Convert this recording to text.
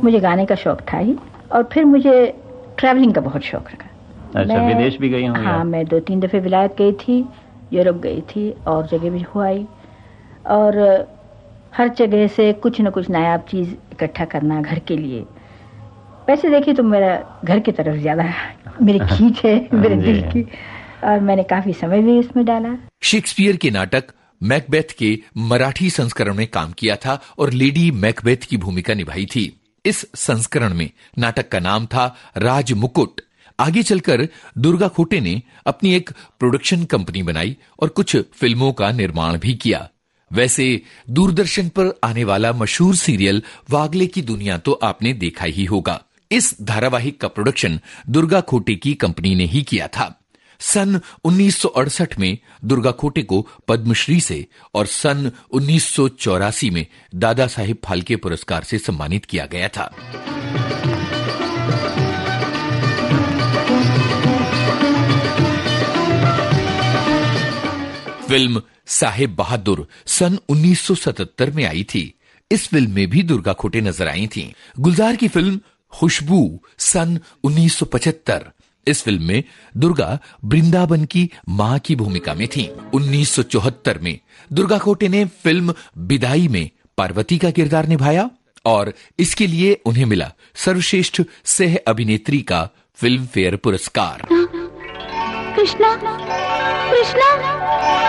मुझे गाने का शौक था ही, और फिर मुझे ट्रैवलिंग का बहुत शौक रखा। अच्छा, विदेश भी गई होंगी? हाँ, मैं 2-3 दफ़े विलायत गई थी, यूरोप गई थी, और जगह भी हुआई, और हर जगह से कुछ न कुछ नायाब चीज़ इकट्ठा करना घर के लिए। वैसे देखिए तो मेरा घर की तरफ ज़्यादा मेरी खींच है, मेरे दिल की, और मैंने काफ़ी समय भी इसमें डाला। शेक्सपियर के नाटक मैकबेथ के मराठी संस्करण में काम किया था और लेडी मैकबेथ की भूमिका निभाई थी। इस संस्करण में नाटक का नाम था राजमुकुट। आगे चलकर दुर्गा खोटे ने अपनी एक प्रोडक्शन कंपनी बनाई और कुछ फिल्मों का निर्माण भी किया। वैसे दूरदर्शन पर आने वाला मशहूर सीरियल वागले की दुनिया तो आपने देखा ही होगा। इस धारावाहिक का प्रोडक्शन दुर्गा खोटे की कंपनी ने ही किया था। सन 1968 में दुर्गा खोटे को पद्मश्री से और सन 1984 में दादा साहिब फाल्के पुरस्कार से सम्मानित किया गया था। फिल्म साहेब बहादुर सन 1977 में आई थी। इस फिल्म में भी दुर्गा खोटे नजर आई थीं। गुलजार की फिल्म खुशबू सन 1975, इस फिल्म में दुर्गा वृंदावन की मां की भूमिका में थीं। 1974 में दुर्गा खोटे ने फिल्म विदाई में पार्वती का किरदार निभाया और इसके लिए उन्हें मिला सर्वश्रेष्ठ सह अभिनेत्री का फिल्म फेयर पुरस्कार। कृष्णा, कृष्णा।